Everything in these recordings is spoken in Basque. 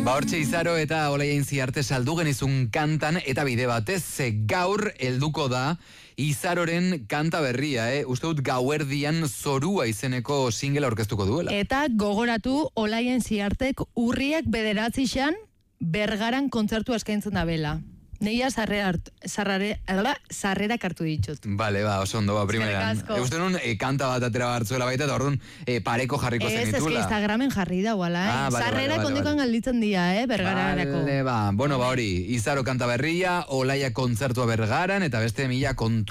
Hortxe Izaro eta Olaia Intziarte saldu genizun kantan eta bide batez gaur helduko da Izaroren kanta berria, uste dut gauerdian Zorua izeneko singela aurkeztuko duela. Eta gogoratu Olaia Intziartek urriak 9 Bergaran kontzertu eskaintzen da bela. Neia sarrerak hartu ditut. Bale, oso ondo, primeran. Uste nun kanta bat atera hartzuela baita, eta orduan pareko jarriko zenitula. Ez, Instagramen jarri da, guala, sarrerak ondikoan galditzen dira, Bergararako. Bale, bueno, hori, Izaro kanta berria, Olaia kontzertua Bergaran, eta beste mila kontu.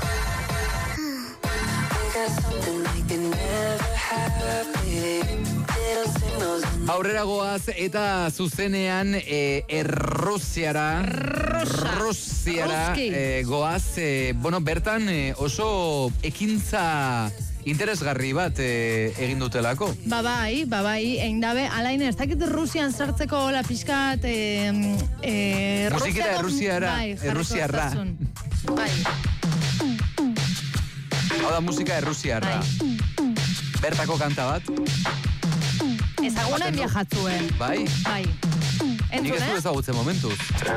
Aurrera goaz eta zuzenean Errusiara goaz, bertan oso ekintza interesgarri bat egin dutelako. Bai, egin dabe, alain ez dakit Rusian sartzeko la pixkat musiketa Errusiarra. Bai. Hau da musika Errusiarra. Bertako kanta bat. Ezaguna enbiajatzuen. Bai? Bai. Nik ez du ezagutzen momentuz.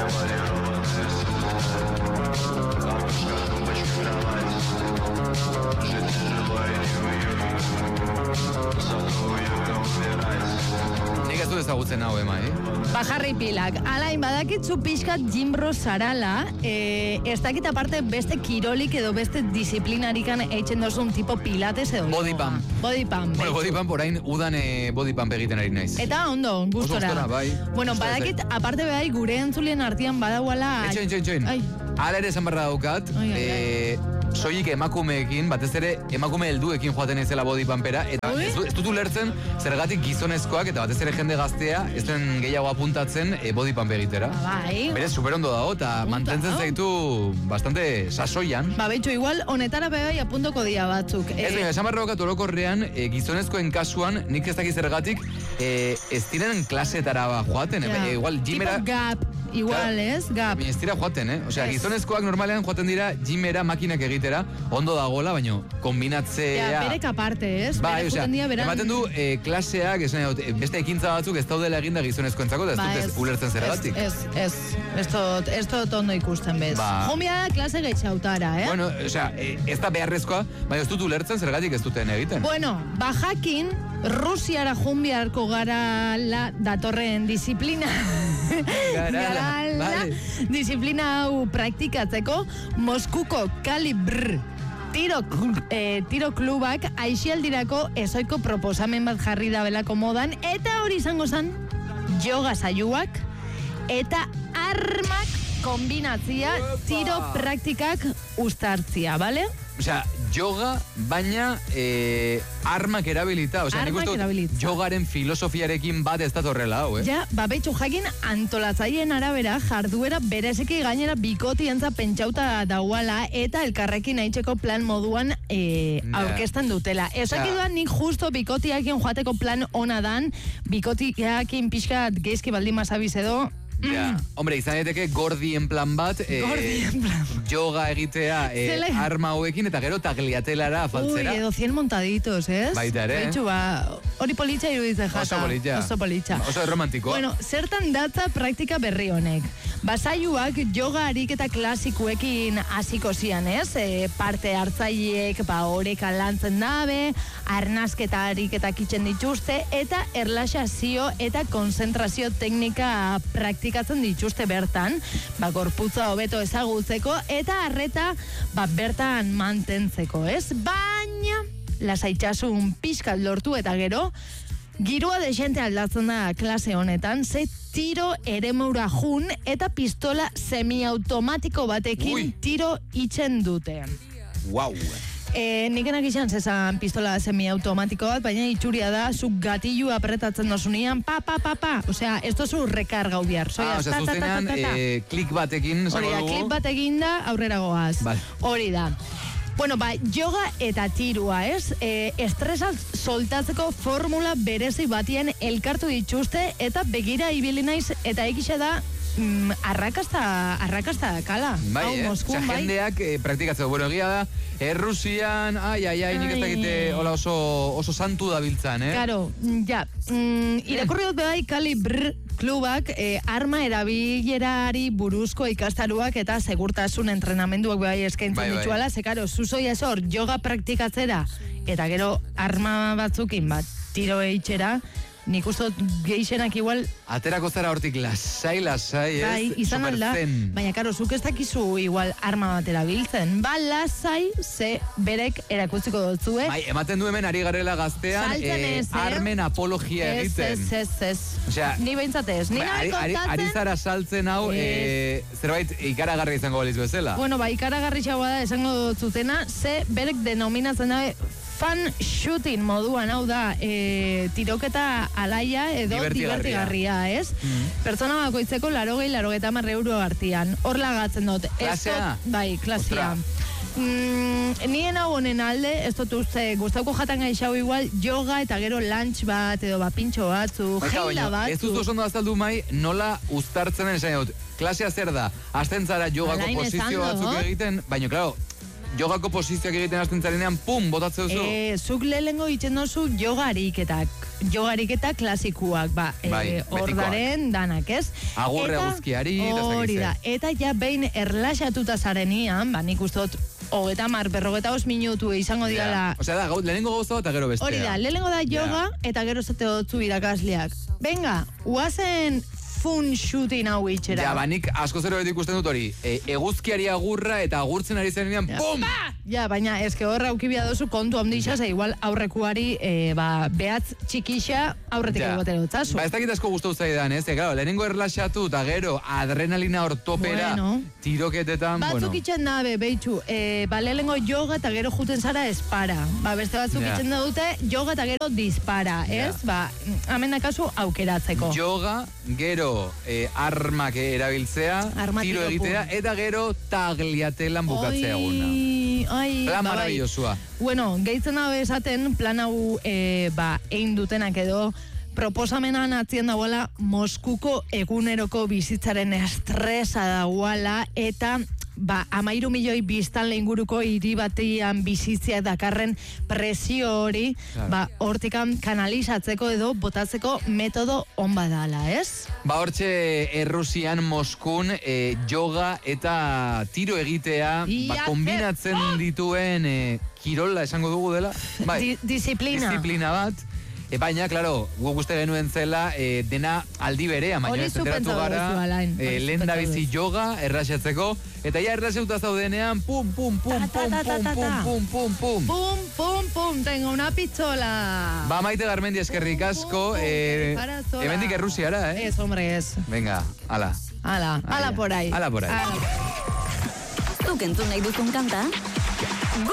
Nik ez du ezagutzen hau, Bajarri pilak. Alain, badakitzu pixkat Jimbro zarala, ez dakit aparte beste kirolik edo beste disiplinarikan eitzen dozun tipo pilates edo. Bodypump. Bueno, bodypump orain udan bodypump egiten ari naiz. Eta ondo, gustora. Bai. Bueno, badakit aparte bai gure entzulien artean badauala. Etxoin. Hala ere esan barra daukat, soilik emakumeekin, batez ere emakume helduekin joaten ezela bodypumpera, eta ez dut ulertzen zergatik gizonezkoak eta batez ere jende gaztea ez den gehiago apuntatzen bodypump egitera. Bai. Berez, superondo dago, eta mantentzen zaitu bastante sasoian. Betxo, igual, honetara bai apuntoko dia batzuk. Ez, esan barra daukat orokorrean, gizonezkoen kasuan, nik ez dakiz zergatik, ez diren klasetara joaten, igual gymera... Tipo gap. Igual, ez? Gap. Ez dira joaten, Osea, gizonezkoak normalean joaten dira gymera makinak egitera, ondo dagoela, baina kombinatzea... Berek aparte, ez? Bai, osea, ematen du klaseak, beste ekintza batzuk ez daudela eginda gizonezkoentzako, da ez dut ulertzen zergatik. Ez dut ondo ikusten bez. Jumbia klase gaitxautara, Bueno, osea, ez da beharrezkoa, baina ez dut ulertzen zergatik ez duten egiten. Bueno, bajakin, Rusiara jumbiarko gara datorren disiplina... Disiplina hau praktikatzeko Moskuko Kalibr tiro klubak aixialdirako ezoiko proposamen bat jarri da belako modan, eta hori izango zen yoga saioak eta armak kombinatzia tiro praktikak uztartzia, bale? Osea, yoga, baina armak erabilita. Osea, nik uste jogaren filosofiarekin bat ez datorrela hau, Ja, betxu jakin antolatzaileen arabera jarduera bereziki gainera bikotientza pentsauta dauala eta elkarrekin aitzeko plan moduan aurkezten dutela. Ezakiduan nik justo bikotiakin joateko plan ona dan, bikotiakin pixkat geizki baldin mazabiz edo, hombre, izan daiteke gordien plan bat, yoga egitea arma hauekin eta gero tagliatelara faltzera. Edo 100 montaditos, ez? Baita ere. Betxu, hori politxa iruditzen jata. Oso politxa. Oso romantikoa. Bueno, zertan datza praktika berri honek. Basaiuak yoga ariketa klasikuekin hasiko zian, ez? Parte hartzaileek horeka lantzen dabe, arnasketa ariketak itzen dituzte, eta erlaxazio eta konzentrazio teknika praktikatzen dituzte bertan, gorputza hobeto ezagutzeko, eta arreta bertan mantentzeko, ez? Baina, lasaitxasun pixkat lortu eta gero, girua desente aldatzen da klase honetan, ze tiro eremeura jun eta pistola semiautomatiko batekin tiro itzen dute. Wow! Nik enak izan zezan pistola semiautomatiko bat, baina itxuria da, zuk gatillu apretatzen dozunean, pa. Osea, ez dozu rekarga ubiar. Osea, zuztenean, klik batekin, klik batekin da, aurrera goaz. Hori da. Bueno, yoga eta tirua, ez? Estresa soltatzeko formula berezi batien elkartu dituzte eta begira ibili naiz eta egixe da arrakasta kala. Bai, jendeak praktikatzeko. Bueno, egia da, Errusian, nik ez dakite oso santu da biltzan, Claro, irakurri dut bai Kalibr klubak arma erabilerari buruzko ikastaruak eta segurtasun entrenamenduak bai eskaintzen dituala, ze karo, zuzoi esor yoga praktikatzera eta gero arma batzukin bat tiro eitxera, nik uste geixenak igual... Aterako zara hortik lasai, bai, izan alda, baina karo, zuk ez dakizu igual arma bat erabiltzen. Ba, lasai, ze berek erakutziko dutzue. Bai, ematen du hemen ari garela gaztean, armen apologia egiten. Ez. Osea, ni behintzat ez. Ari zara saltzen hau, zerbait ikaragarri izango baliz bezala. Bueno, ba, ikaragarri xagoa da esango dutzutena, ze berek denominatzen dabe fan shooting moduan, hau da, tiroketa alaia edo divertigarria, ez? Pertsona bakoitzeko 80-90 euro artian. Hor lagatzen dut. Klasea? Bai, klasea. Nien hau honen alde, ez dut uste, gustauko jatan gaixau igual, yoga eta gero lunch bat, edo pintxo batzu, jeila batzu. Ez dut oso ondo azaldu mai, nola uztartzen den esan dut. Klasea zer da, azten zara jogako posizio batzuk egiten, baina, klaro, jogako posizioak egiten hasten zarenean, pum, botatze duzu. Zuk lehengo itzen dozu yoga ariketa klasikuak, ordaren danak, ez? Agurre guzkiari, hori da, eta ja behin erlaxatuta zarenian, nik ustot, 35 minutu izango diala. Osea da, lehenengo gauza eta gero bestea. Hori da, lehenengo da yoga eta gero zate dutzu irakasleak. Venga, uazen fun shooting hau itxera. Ja, nik asko zero beti ikusten dut hori. Eguzkiari agurra eta agurtzen ari zenean, pum! Ja, baina eske horra aukibia dozu kontu handixa, igual aurrekuari behatz txikixa aurretik egotero dutzazu. Ez dakit asko guztu zaidan, ez? Claro, lehenengo erlaxatu eta gero adrenalina ortopera tiroketetan, batzuk itxen dabe, behitxu, lehenengo yoga eta gero juten zara espara. Beste batzuk itxen da dute yoga eta gero dispara, ez? Hemen dakazu aukeratzeko. Yoga, gero armak erabiltzea, tiro egitea, eta gero tagliatelan bukatzea eguna. Plan maravillosua. Bueno, gehitzen dago esaten, plan hau egin dutenak edo, proposamenan atzien dagoela Moskuko eguneroko bizitzaren estresa dagoela, eta 13 milioi biztanle inguruko hiri batean bizitzea dakarren presio hori, hortikan kanalizatzeko edo botatzeko metodo on badala, ez? Hortxe Errusian, Moskun, yoga eta tiro egitea kombinatzen dituen kirola esango dugu dela? Disiplina bat. Baina, klaro, guk uste genuen zela dena aldi berea, baina zenteratu gara lehen da bizi yoga erraxatzeko, eta ja erraxatuta zaudenean, pum, pum, pum, pum, pum, pum, pum, pum, pum, pum, pum, tengo una pistola. Maite Garmendi, eskerrik asko, hemendik Errusiara, Ez, hombre, ez. Venga, ala. Ala por ahí. Ala por ahí. Zuk entzun nahi duzun kanta?